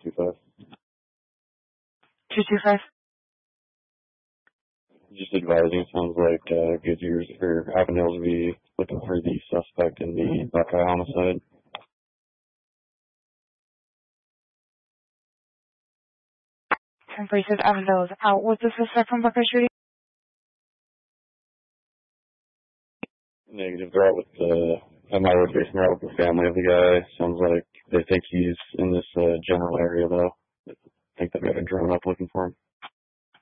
225. 225. Just advising, it sounds like Goodyear's or Avondale's will be looking for the suspect in the Buckeye homicide. Temporary says Avondale is out with the suspect from Buckeye shooting. Negative. They're out with at my location, they're out with the family of the guy. Sounds like they think he's in this general area, though. I think they've got a drone up looking for him.